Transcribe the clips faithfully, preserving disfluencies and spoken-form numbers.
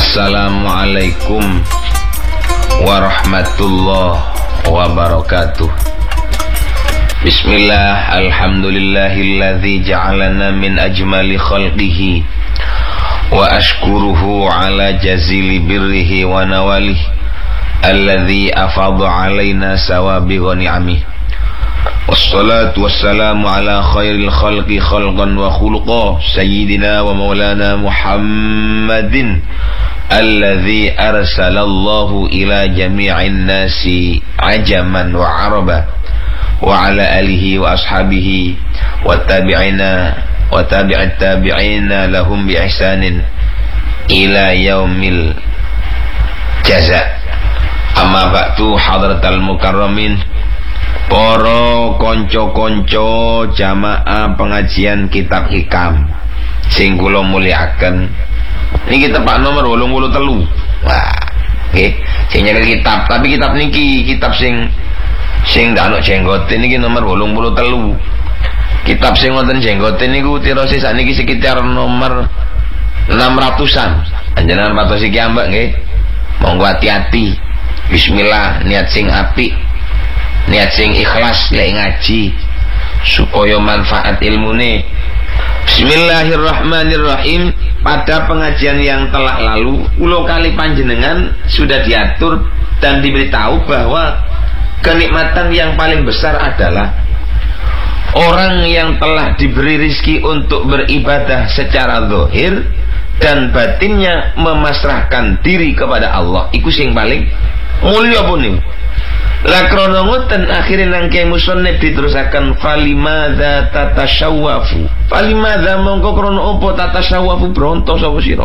Assalamualaikum warahmatullahi wabarakatuh. Bismillah, alhamdulillahilladzi ja'alana min ajmali khalqihi wa ashkuruhu ala jazili birrihi wa nawalih alladzi afadha alaina sawabiqa ni'amih. Wassalatu wassalamu ala khairil khalqi khalqan wa khuluqa sayyidina wa maulana Muhammadin alladzi arsalallahu ila jami'in nasi ajaman wa araba wa ala alihi wa ashabihi wa tabi'ina wa tabi'at tabi'ina lahum bi ihsanin ila yaumil jaza. Amma ba'du, hadratal mukarramin, para konco-konco jamaah pengajian kitab hikam sing kula mulyakaken. Niki tepak nomor wolung puluh telu. Wah, nggih, sing nyekel kitab, tapi kitab niki kitab sing sing ndak ana jenggote niki nomor wolung puluh telu. Kitab sing wonten jenggote niku tirose sakniki sekitar nomor enam ratusan. Panjenengan patos iki ambek nggih. Monggo hati-hati. Bismillah, niat sing apik, niat sing ikhlas lek ngaji supaya manfaat ilmune. Bismillahirrahmanirrahim. Pada pengajian yang telah lalu, ulo kali panjenengan sudah diatur dan diberitahu bahwa kenikmatan yang paling besar adalah orang yang telah diberi rizki untuk beribadah secara zahir dan batinnya memasrahkan diri kepada Allah. Iku sing paling mulya pun niku. La krono ngoten akhire nang Kyai Musannif diterusaken falimadza tatasyawafu. Falimadza mongko krono apa tatasyawafu bronto sapa sira?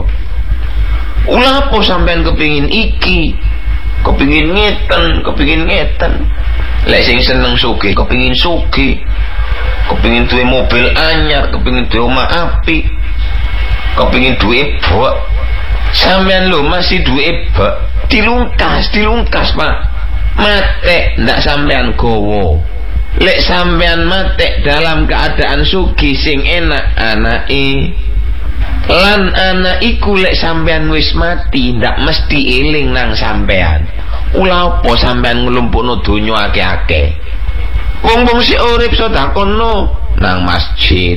Ulah apa sampean kepingin iki, kepingin ngeten, kepingin ngeten. Lek sing seneng sugih kepingin sugih, kepingin duwe mobil anyar, kepingin duwe omah apik, kepingin duwe bok. Sampean lho masih duwe bok, dilungkas, dilungkas, Pak. Mate ndak sampean gowo. Lek sampean mate dalam keadaan sugih sing enak anake, lan anak iku lek sampean wis mati ndak mesti eling nang sampean. Ula apa sampean nglumpukno donya akeh-akeh? Wong-wong sik urip sedakono nang masjid.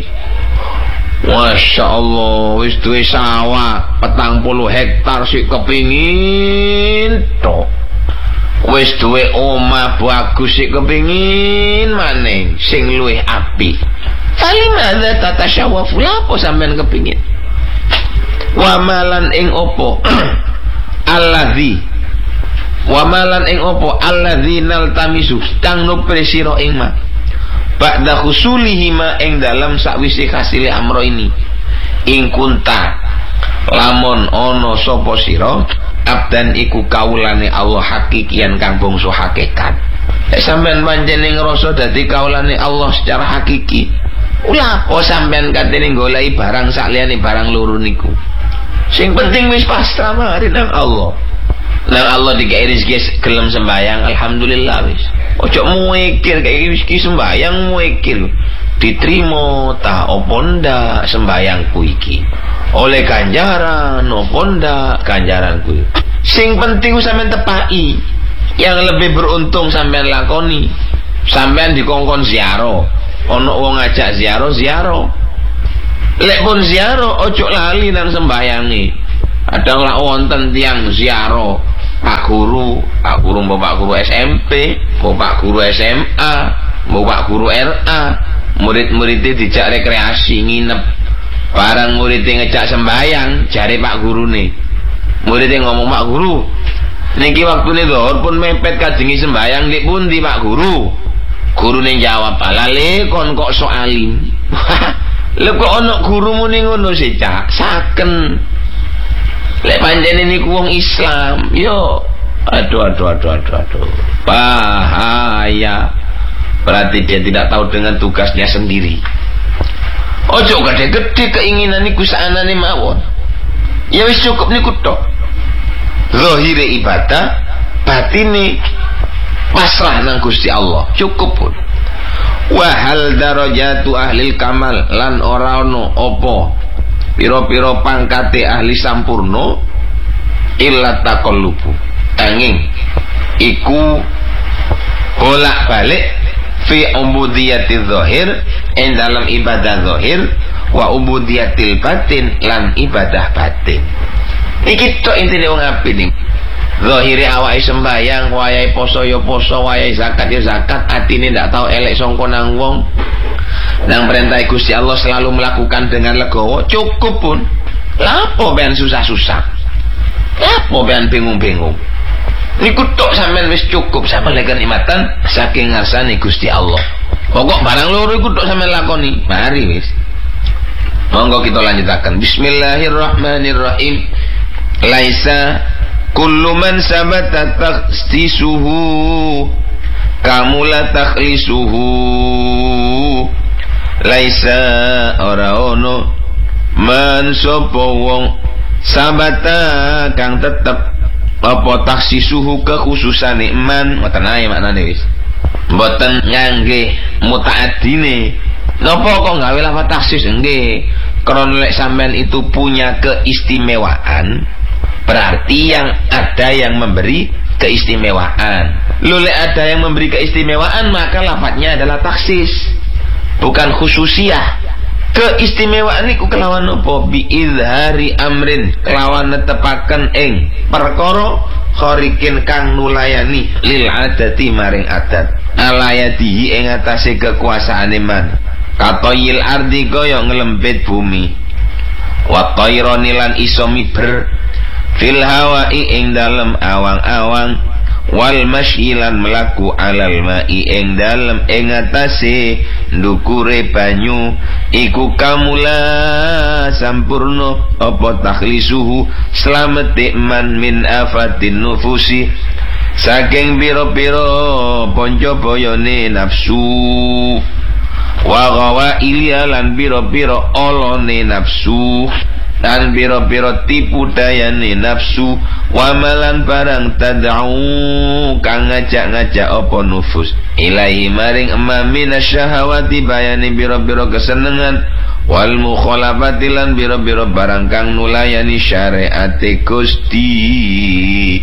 Masya Allah, wis duwe sawah petang puluh hektar sik kepingin tok. Wis duwe omah bagus sik kepingin maning sing luwih apik. Falimadza tatasyawafu, lapo sampean kepingin? Wa malan ing opo alladzi wa malan ing opo alladzi naltamisu kang nupre sira ing ma ba'da khusulihi ma ing dalam sakwise kasile amro ini. Ing kunta lamun ana sapa sira abdan iku kaulane Allah hakikian kang bangsa hakikat. Nek sampean pancene ngrasa dadi kaulane Allah secara hakiki, ulah apa sampean katene goleki barang sakliyane barang loro niku. Sing penting wis pasrah mari nang Allah. Nang Allah dikai rezeki gelem sembayang, alhamdulillah wis. Ojo mikir kaya iki sembayang mikir diterima ta apa ndak sembayangku iki. Oleh ganjaran apa ndak ganjaranku. Sing penting ku sampean tepaki. Yang lebih beruntung sampean lakoni. Sampean dikongkon ziarah. Ana wong ngajak ziarah, ziarah. Lek pun ziarah ojo lali nang sembayange. Ada ora wonten tiyang ziarah Pak Guru, Pak Guru mbok Pak Guru S M P, mbok Pak Guru S M A, mbok Pak Guru R A. Murid-muridnya dijak rekreasi nginep. Barang muridnya ngejak sembayang, jare Pak Guru nih. Muridnya ngomong, Pak Guru, niki waktune dhuwur pun mepet kajengi sembayang dik pundi Pak Guru? Guru ning jawab, "Alale kon kok sok alim." Lha kok ana guru muni ngono sih, Cak? Saken. Lek pancene niku wong Islam, yo aduh aduh aduh aduh aduh. Bahaya. Berarti dia tidak tahu dengan tugasnya sendiri. Ojo gede-gede keinginan niku saanane mawon. Ya wis cukup niku tok. Zahire ibadah, batine pasrah nang Gusti Allah. Cukup pun. Wa hal darajatu ahlil kamal lan ora ono apa pira-pira pangkate ahli sampurna illa taqallubu angin iku bolak-balik fi ubudiyati zahir ing dalam ibadah zahir wa ubudiyatil batin lan ibadah batin. Iki tok intine wong apik ning. Zahire awake sembayang, wayahe poso ya poso, wayahe zakat ya zakat, atine ndak tau elek sangka nang wong. Nang perintah Gusti Allah selalu melakukan dengan legowo, cukup pun. Lapo ben susah-susah? Lapo ben bingung-bingung? Niku tok sampean wis cukup sampean lek nikmatan saking ngarsane Gusti Allah. Pokok barang loro iku tok sampean lakoni. Mari wis. Monggo kita lanjutaken. Bismillahirrahmanirrahim. Laisa kullu man sabata takhsisuhu kamula takhlisuhu. Laisa ora ono man sapa wong sabata kang tetep apa takhsisuhu kekhususane man ngoten ae maknane wis. Mboten ngangge mutaaddine. Napa kok gawe lafaz taksis? Nggih, karena lek sampean itu punya keistimewaan, berarti yang ada yang memberi keistimewaan. Lho lek ada yang memberi keistimewaan, maka lafaznya adalah taksis, bukan khususiyah. Keistimewaan iku kelawan apa? Bi izhari amrin, kelawan netepaken ing perkara kharikin kang nulayani lil adati maring adat. Alayatihi ing atase kekuasaane man. Katoyil ardi kaya ngelempit bumi. Wa tayrani lan iso miber fil hawai ing dalem awang-awang. Wal masyilan melaku alal ma'i ing dalem ing atase ndukure banyu. Iku kamula sampurno apa takhlisuhu slamete man min afatin nufusi saking biro-biro ponco boyone nafsu. Wa gawailiya lan biro-biro olone nafsu dan biro-biro tipu dayane nafsu. Wa malan barang tad'u kang ngajak-ngajak apa nufus ilahi maring emamina syahawati bayani biro-biro kesenengan. Wal mukhalafati lan biro-biro barang kang nulayani syariate Gusti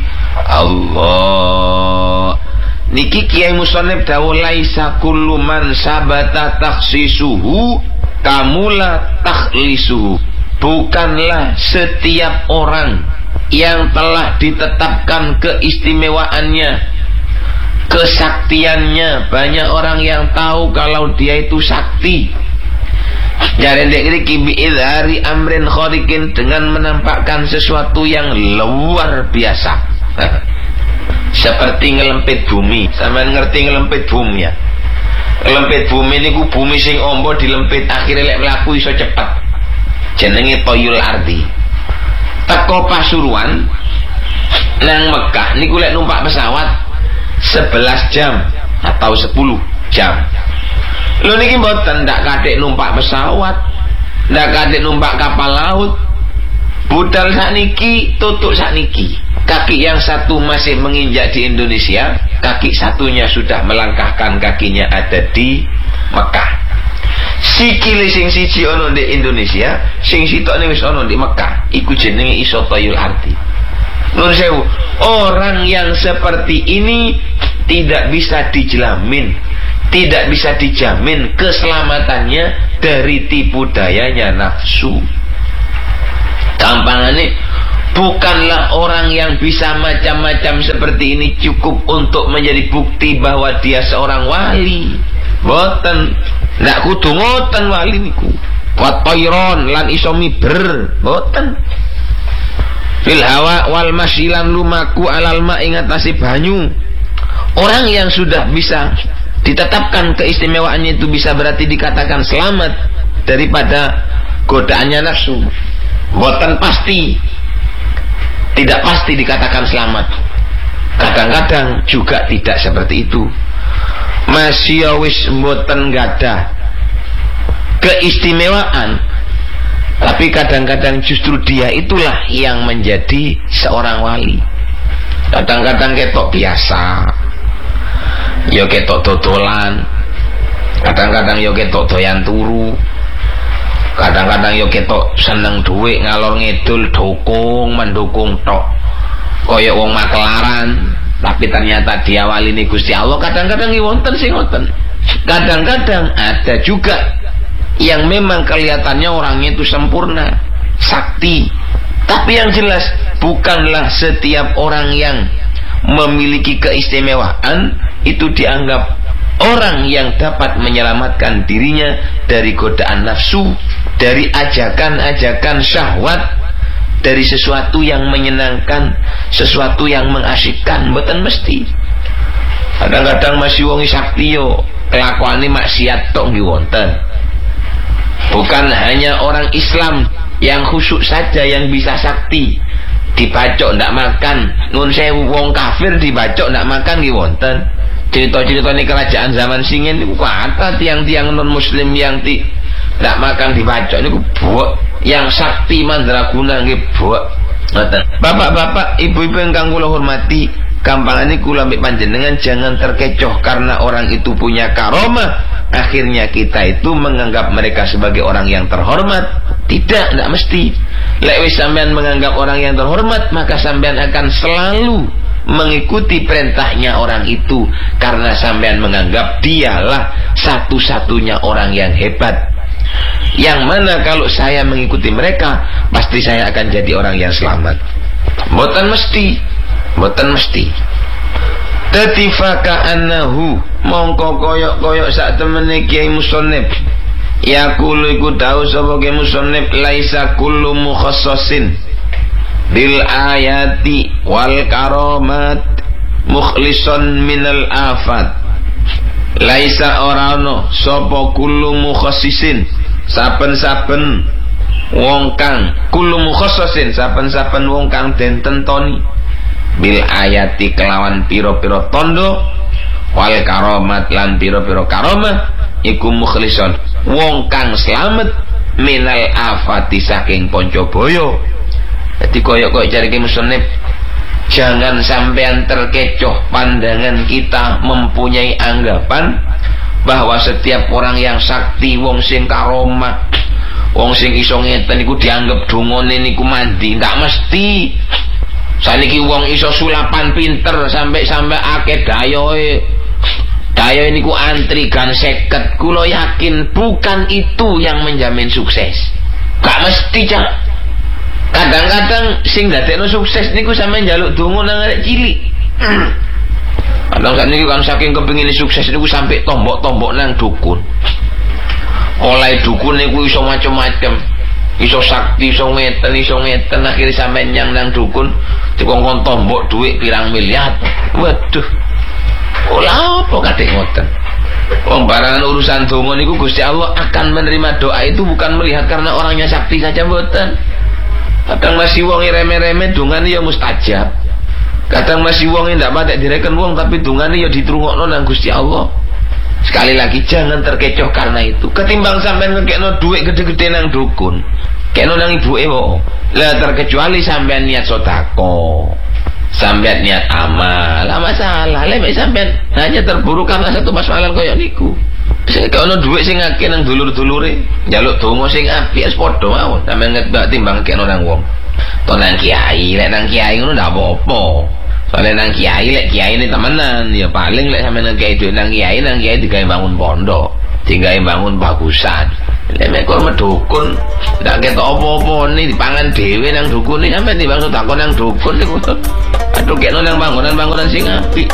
Allah. Niki Kiai Musonib dawuh laisa kullu man sabata takhsisuhu kamula takhlisuhu. Bukanlah setiap orang yang telah ditetapkan keistimewaannya, kesaktiannya. Banyak orang yang tahu kalau dia itu sakti. Jare ndek iki bi izhari amrin kharikin, dengan menampakkan sesuatu yang luar biasa. Seperti ngelempit bumi. Sampeyan ngerti ngelempit bumi ya? Ngelempit bumi niku bumi sing ombo dilempit akhirnya lek mlaku iso cepet. Jenenge toyul ardi. Teko Pasuruan nang Mekah niku lek numpak pesawat sebelas jam atau sepuluh jam. Lho niki mboten ndak kathik numpak pesawat, ndak kathik numpak kapal laut. Budal sakniki tutuk sakniki. Kaki yang satu masih menginjak di Indonesia, kaki satunya sudah melangkahkan kakinya ada di Mekah. Sikile sing siji ono di Indonesia, sing sitokne wis ono di Mekah. Iku jenenge iso toyul arti. Nun sewu, orang yang seperti ini tidak bisa dijamin, tidak bisa dijamin keselamatannya dari tipu dayanya nafsu. Gampangane, bukanlah orang yang bisa macam-macam seperti ini cukup untuk menjadi bukti bahwa dia seorang wali. Boten, ndak kudu ngoten wali niku. Wa tayron lan iso miber, boten. Fil hawa wal masyilan lumaku alal ma ing atase banyu. Orang yang sudah bisa ditetapkan keistimewaannya itu bisa berarti dikatakan selamat daripada godaannya nafsu. Boten pasti, tidak pasti dikatakan selamat. Kadang-kadang juga tidak seperti itu. Masih wis mboten gadah keistimewaan, tapi kadang-kadang justru dia itulah yang menjadi seorang wali. Kadang-kadang ketok biasa, ya ketok dodolan, kadang-kadang ya ketok doyan turu, kadang-kadang yo ketok seneng duit ngalor ngidul dukung mendukung tok. Kaya wong makelaran, tapi ternyata diawali ini Gusti Allah. Kadang-kadang wonten sing ngoten. Kadang-kadang ada juga yang memang kelihatannya orangnya itu sempurna, sakti. Tapi yang jelas bukanlah setiap orang yang memiliki keistimewaan itu dianggap orang yang dapat menyelamatkan dirinya dari godaan nafsu, dari ajakan-ajakan syahwat, dari sesuatu yang menyenangkan, sesuatu yang mengasyikkan. Mboten mesti. Kadang-kadang masih wong sakti yo kelakuane maksiat tok nggih wonten. Bukan hanya orang Islam yang khusyuk saja yang bisa sakti. Dibacok ndak makan, nun sewu wong kafir dibacok ndak makan nggih wonten. Cerita-cerita ini kerajaan zaman singin niku kata tiang-tiang non muslim yang ti ndak makan dibacok niku buak, yang sakti mandraguna nggih buak. Ngoten. Bapak-bapak, ibu-ibu ingkang kula hormati, gampangane kula mbek panjenengan jangan terkecoh karena orang itu punya karomah. Akhirnya kita itu menganggap mereka sebagai orang yang terhormat. Tidak, tidak mesti. Lek wis sampean menganggap orang yang terhormat, maka sampean akan selalu mengikuti perintahnya orang itu, karena sampean menganggap dialah satu-satunya orang yang hebat. Yang mana kalau saya mengikuti mereka, pasti saya akan jadi orang yang selamat. Mboten mesti, mboten mesti. Tatifaka annahu mongko koyok-koyok sak temene Kiai Musannif yaqulu iku tau sapa Kiai Musannif laisa kullu mukhassasin bil ayati wal karamat mukhlison minal afat. Laisa orano sapa kullu mukhassisin saben-saben wong kang kullu mukhassasin saben-saben wong kang den tentoni bil ayati kelawan piro-piro tondo wal karomat lan piro-piro karomah iku mukhlison wong kang selamat minal afati saking ponco boyo. Jadi koyok-koyok cari ke musonib, jangan sampean terkecoh pandangan kita mempunyai anggapan bahwa setiap orang yang sakti, wong sing karomah, wong sing iso ngeten iku dianggap dungone niku mandi. Ndak mesti. Saniki wong iso sulapan pinter sampai sampai akeh dayoe. Dayoe niku antri gan seket. Kula yakin bukan itu yang menjamin sukses. Gak mesti, Cak. Kadang-kadang sing dadekno sukses niku sampeyan njaluk donga nang arek cilik. Kadang kan niku kan saking kepengin sukses niku sampai tombok-tombok nang dukun. Oleh dukun niku iso macam-macam. Iso sakti, iso ngeten, iso ngeten, akhirnya sampeyan nyang nang dukun dikongkon tombok duit pirang miliar. Waduh. Ola apa kadek ngoten. Wong barangan urusan donga niku Gusti Allah akan menerima doa itu bukan melihat karena orangnya sakti saja mboten. Kadang masih wong remeh-remeh dongane ya mustajab. Kadang masih wong ndak patek direken wong tapi dongane ya ditrungokno nang Gusti Allah. Sekali lagi jangan terkecoh karena itu. Ketimbang sampean ngekekno duit gede-gede nang dukun, kekno nang ibuke kok. Lah terkecuali sampean niat sedekah, sampean niat amal, lah masalah. Lek sampean hanya terburuk karena satu masalah koyo niku. Sing kekno duit sing akeh nang dulur-dulure, njaluk donga sing apik wis padha mawon. Sampean ngetbak timbang kekno nang wong. To nang kiai, lek nang kiai ngono ndak apa-apa. Soalnya nang kiai, lek kiai ini temenan, ya paling lek sampe nang kiai duit nang kiai, nang kiai digawe bangun pondok, digawe bangun bagusan. Lek mek kok medukun, ndak ketok apa-apa nih dipangan dhewe nang dukun iki sampe timbang takon nang dukun niku. Aduh kekno nang bangunan-bangunan sing apik.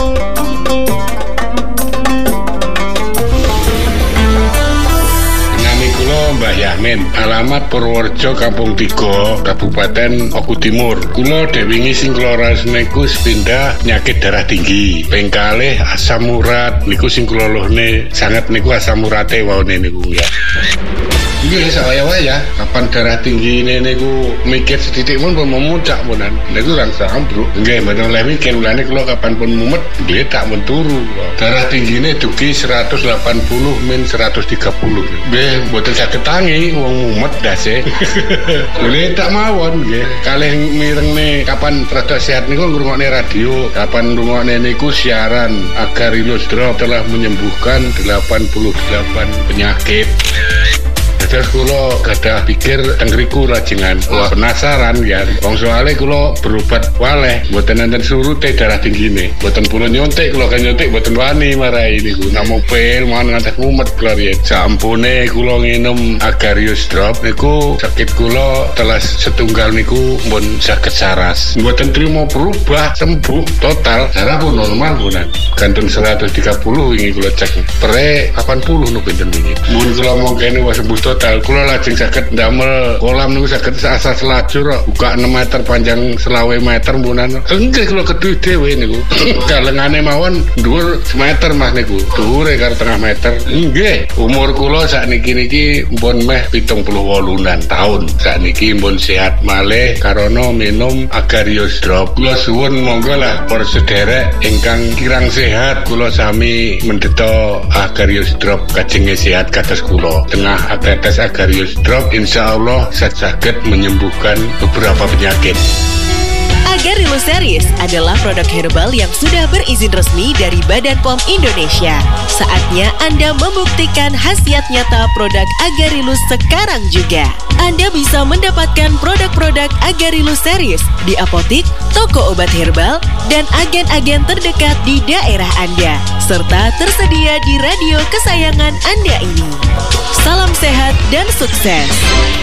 Mbah Yamin, alamat Purworejo Kampung tiga, Kabupaten Oku Timur. Kula dewingi sing kula rasane ku sepindah penyakit darah tinggi. Ping kalih asam urat niku sing kula luhne sangat niku asam urate waone niku ya. Iki saya wae ya, kapan darah tinggi ini niku mikir sedidik pun memuncak punan. Niku langsung ambruk. Nggih, mboten oleh mikir ulane kula kapan pun mumet, nggih tak mun turu. Darah tinggine dugi seratus delapan puluh min seratus tiga puluh. Nggih, mboten saged tangi wong mumet dase. Nggih tak mawon nggih. Kalih mirengne kapan rada sehat niku ngrungokne radio, kapan ngrungokne niku siaran agar Ilus Drop telah menyembuhkan delapan puluh delapan penyakit. Dados kula gadah pikir teng riku lajengan wah penasaran ya. Wong soalé kula berobat waleh mboten enten surute darah tinggine. Mboten purun nyontek kula kan nyontek mboten wani marai niku. Namung pil mohon ngantos mumet kula riyen. Sampune kula nginum Agarius Drop niku sakit kula telas setunggal niku mbon saged saras. Mboten trimo berubah sembuh total. Darah pun normal punan. Gantun seratus tiga puluh wingi kula cek. Pre delapan puluh no pinten wingi. Mun kula mong kene wis sembuh total, kula lajeng saged ndamel kolam niku saged asal selajur buka enam meter panjang selawe meter punan. Enggak kula kedue dhewe niku. Kalengane mawon dhuwur semeter Mas niku. Dhuwure karo tengah meter. Nggih, umur kula sakniki niki mbon meh pitung puluh wolunan tahun. Sakniki mbon sehat malih karena minum Agarius Drop. Kula suwun monggo lah para sederek ingkang kirang sehat kula sami mendeta Agarius Drop kajenge sehat kados kula. Tengah atetes Agarius Drop insyaallah saged menyembuhkan beberapa penyakit. Agarilus Series adalah produk herbal yang sudah berizin resmi dari Badan P O M Indonesia. Saatnya Anda membuktikan khasiat nyata produk Agarilus sekarang juga. Anda bisa mendapatkan produk-produk Agarilus Series di apotik, toko obat herbal, dan agen-agen terdekat di daerah Anda, serta tersedia di radio kesayangan Anda ini. Salam sehat dan sukses.